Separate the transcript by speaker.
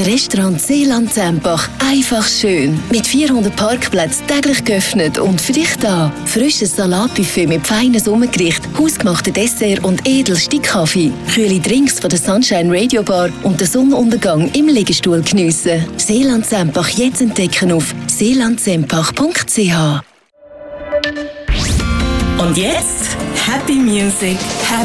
Speaker 1: Restaurant Seeland Sempach. Einfach schön. Mit 400 Parkplätzen täglich geöffnet und für dich da. Frisches Salatbuffet mit feinen Sommergericht, hausgemachten Dessert und edelste Kaffee. Kühle Drinks von der Sunshine Radio Bar und den Sonnenuntergang im Liegestuhl geniessen. Seeland Sempach jetzt entdecken auf seelandsempach.ch.
Speaker 2: Und jetzt Happy Music.